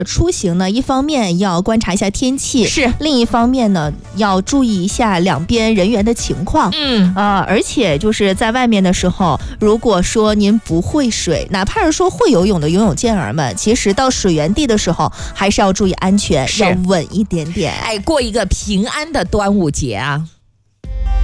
出行呢，一方面要观察一下天气， 是另一方面呢，要注意一下两边人员的情况。而且就是在外面的时候，如果说您不会水，哪怕是说会游泳的游泳健儿们，其实到水源地的时候还是要注意安全，要稳一点点。 过一个平安的端午节啊。